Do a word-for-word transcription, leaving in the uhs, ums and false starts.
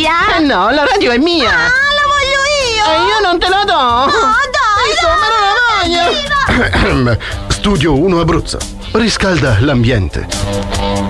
via? Eh no, la radio è mia! Ah, la voglio io! E io non te la do! No, dai! Insomma, non la voglio! Studio uno Abruzzo. Riscalda l'ambiente.